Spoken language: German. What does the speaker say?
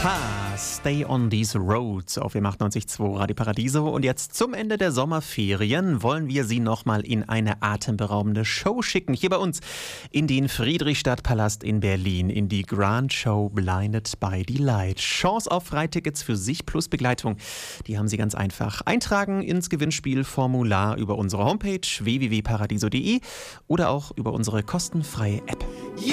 Stay on these roads auf dem 98.2 Radio Paradiso. Und jetzt zum Ende der Sommerferien wollen wir Sie nochmal in eine atemberaubende Show schicken. Hier bei uns in den Friedrichstadtpalast in Berlin, in die Grand Show Blinded by the Light. Chance auf Freitickets für sich plus Begleitung. Die haben Sie ganz einfach. Eintragen ins Gewinnspielformular über unsere Homepage www.paradiso.de oder auch über unsere kostenfreie App.